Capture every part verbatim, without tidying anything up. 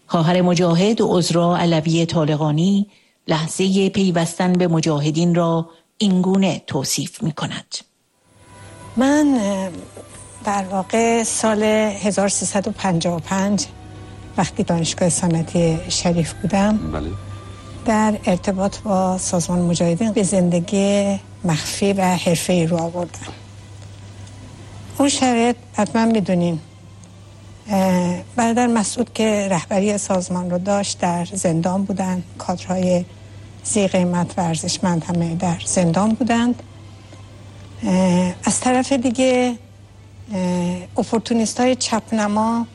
خواهر مجاهد عذرا علوی طالقانی لحظه پیوستن به مجاهدین را اینگونه توصیف می کند. من در واقع سال هزار و سیصد و پنجاه و پنج وقتی دانشگاه صنعتی شریف بودم بله. در ارتباط با سازمان مجاهدین به زندگی مخفی و حرفه‌ای رو آوردم. اون شرایط حتما میدونین برادر مسعود که رهبری سازمان رو داشت در زندان بودن، کادرهای ذی قیمت و ارزشمند همه در زندان بودند. از طرف دیگه اپورتونیست های چپنما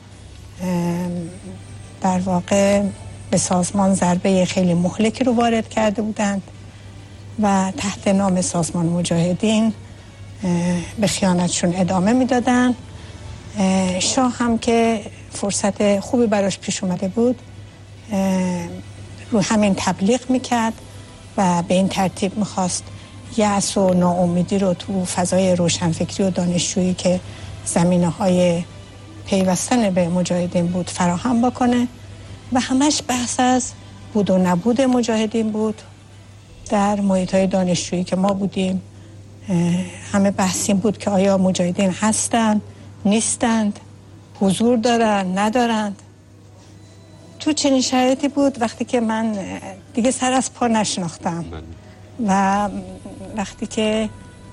در واقع به سازمان ضربه خیلی مهلکی رو وارد کرده بودند و تحت نام سازمان مجاهدین به خیانتشون ادامه میدادن. شاه هم که فرصت خوبی براش پیش اومده بود رو همین تبلیغ میکرد و به این ترتیب میخواست یأس و ناامیدی رو تو فضای روشنفکری و دانشجویی که زمینه های پیوستن به مجاهدین بود فراهم بکنه و همش بحث از بود و نبود مجاهدین بود. در محیط های دانشجویی که ما بودیم همه بحث این بود که آیا مجاهدین هستند نیستند، حضور دارن ندارند. تو چنین شرایطی بود وقتی که من دیگه سر از پا نشناختم و وقتی که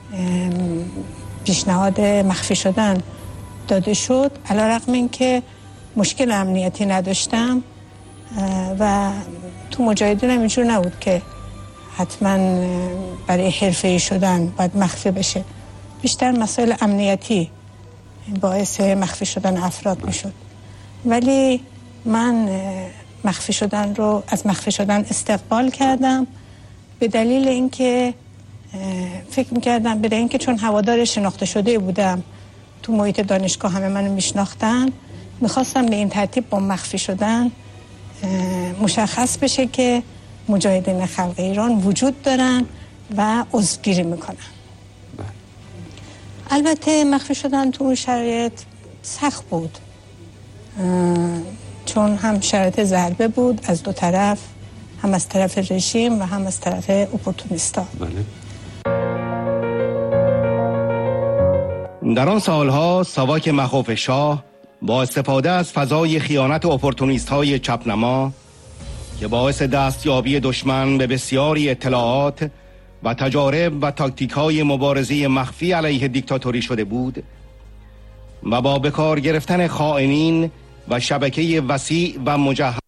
پیشنهاد مخفی شدن داده شد، علیرغم این که مشکل امنیتی نداشتم و تو مجاهدین هم اینجور نبود که حتما برای حرفه‌ای شدن باید مخفی بشه، بیشتر مسائل امنیتی باعث مخفی شدن افراد میشد. ولی من مخفی شدن رو از مخفی شدن استقبال کردم به دلیل اینکه فکر میکردم به دلیل اینکه چون هوادار شناخته شده بودم تو محیط دانشگاه همه منو میشناختن، میخواستم به این ترتیب با مخفی شدن مشخص بشه که مجاهدین خلق ایران وجود دارن و عضوگیری میکنن. البته مخفی شدن تو اون شرایط سخت بود چون هم شرایط ضربه بود از دو طرف، هم از طرف رژیم و هم از طرف اپورتونیستا. بله. در آن سالها ساواک مخوف شاه با استفاده از فضای خیانت اپورتونیست های چپنما که باعث دستیابی دشمن به بسیاری اطلاعات و تجارب و تاکتیک های مبارزه مخفی علیه دیکتاتوری شده بود و با بکار گرفتن خائنین و شبکه وسیع و مجهز